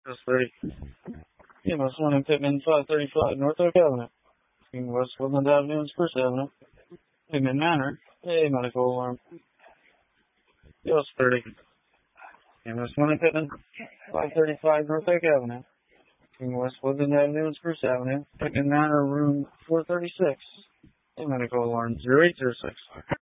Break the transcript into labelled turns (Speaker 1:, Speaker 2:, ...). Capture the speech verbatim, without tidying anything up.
Speaker 1: Just thirty. Yeah, West one and Pittman, five thirty-five North Oak Avenue. King West Woodland Avenue and Spruce Avenue. Pittman Manor. A medical alarm. Just thirty. Yeah, West one and Pittman, five thirty-five North Oak Avenue. King West Woodland Avenue and Spruce Avenue. Pittman Manor, room four thirty-six. A medical alarm, zero eight zero six.